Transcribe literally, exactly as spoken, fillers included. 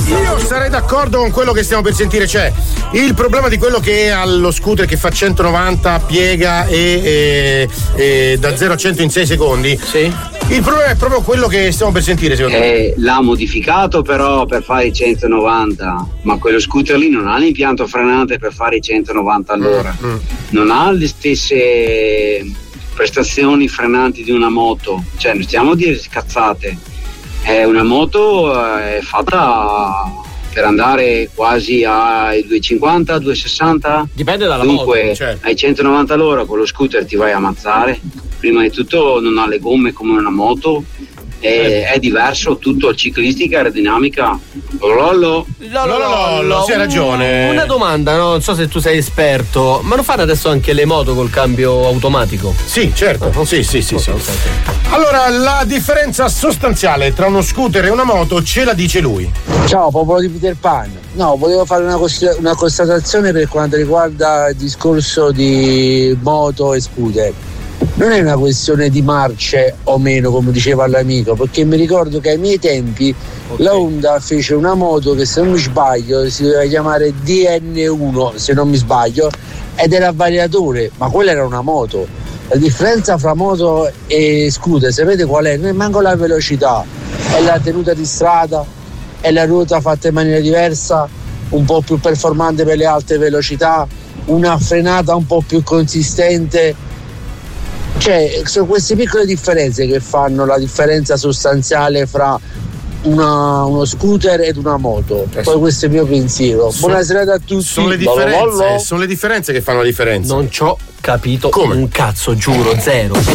Io sarei d'accordo con quello che stiamo per sentire, cioè il problema di quello che ha lo scooter che fa centonovanta, piega e, e, e da zero a cento in sei secondi. Sì. Il problema è proprio quello che stiamo per sentire, secondo me. Eh, l'ha modificato però per fare i centonovanta, ma quello scooter lì non ha l'impianto frenante per fare i centonovanta all'ora. Mm, mm. Non ha le stesse prestazioni frenanti di una moto, cioè non stiamo a dire cazzate. È una moto è fatta per andare quasi ai duecentocinquanta, duecentosessanta. Dipende dalla Dunque, moto. Certo. Ai centonovanta all'ora con lo scooter ti vai a ammazzare. Prima di tutto non ha le gomme come una moto, è, è diverso tutto, ciclistica, aerodinamica. Lollo. Lollo, Lollo, sì, hai ragione. Una domanda, no? Non so se tu sei esperto, ma non fanno adesso anche le moto col cambio automatico? Sì, certo. Oh, sì, sì, sì, oh, sì. Okay, okay. Allora, la differenza sostanziale tra uno scooter e una moto ce la dice lui. Ciao popolo di Peter Pan. No, volevo fare una, cost- una constatazione per quanto riguarda il discorso di moto e scooter. Non è una questione di marce o meno, come diceva l'amico, perché mi ricordo che ai miei tempi okay. la Honda fece una moto che, se non mi sbaglio, si doveva chiamare D N uno, se non mi sbaglio, ed era a variatore, ma quella era una moto. La differenza fra moto e scooter, sapete qual è? Non è manco la velocità, è la tenuta di strada, è la ruota fatta in maniera diversa, un po' più performante per le alte velocità, una frenata un po' più consistente. Cioè, sono queste piccole differenze che fanno la differenza sostanziale fra una, uno scooter ed una moto. Eh, Poi questo è il mio pensiero. Sono, Buona serata a tutti. Sono le differenze, sono le differenze che fanno la differenza. Non ci ho capito come un cazzo, giuro, zero.